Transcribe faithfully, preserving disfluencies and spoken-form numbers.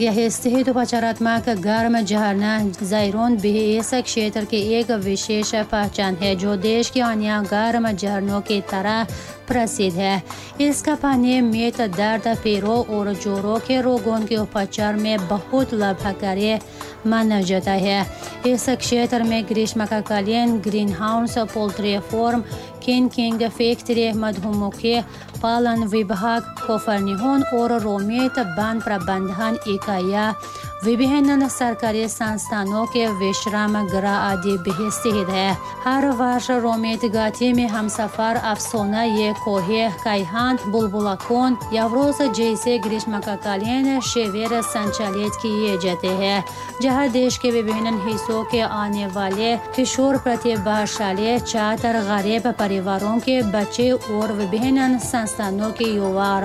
यह स्थित उपचारात्मक गर्म झरना ज़ायरून भी इस क्षेत्र की एक विशेष पहचान है, जो देश के अन्य गर्म झरनों की तरह प्रसिद्ध है। इसका पानी मीत, दर्द, पैरों और जोड़ों के रोगों के उपचार में बहुत लाभकारी माना जाता है। इस क्षेत्र में ग्रीष्मकालीन green house, poultry farm, king king factory, मधुमक्खी पालन विभाग, कोफरनिहोन और रोमित वन प्रबंधन इकाइयाँ, विभिन्न सरकारी संस्थानों के विश्राम गृह आदि भी स्थित है। हर वर्ष रोमित घाटी में हम सफर अफसाना ये कोहे कायहान, बुलबुला कोन, यवरोज जैसे ग्रीष्मकालीन शिविर संचालित किए जाते हैं, जहां देश के विभिन्न हिस्सों के आने वाले किशोर प्रतिभाशाली छात्र, गरीब परिवारों के बच्चे और विभिन्न संस्थानों के युवा